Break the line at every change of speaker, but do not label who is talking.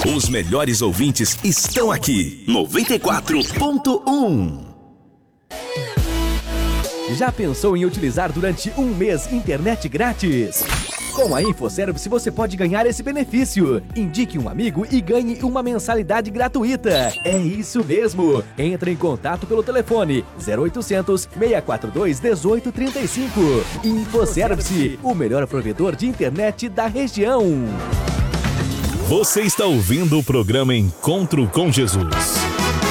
Os melhores ouvintes estão aqui. 94.1.
Já pensou em utilizar durante um mês internet grátis? Com a InfoService você pode ganhar esse benefício. Indique um amigo e ganhe uma mensalidade gratuita. É isso mesmo. Entre em contato pelo telefone 0800 642 1835. InfoService, o melhor provedor de internet da região.
Você está ouvindo o programa Encontro com Jesus.